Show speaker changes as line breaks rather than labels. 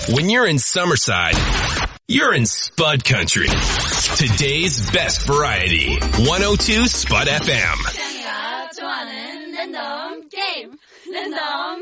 When you're in Summerside, you're in Spud Country. Today's best variety. 102 Spud FM.
태양이가 좋아하는 랜덤 게임. 랜덤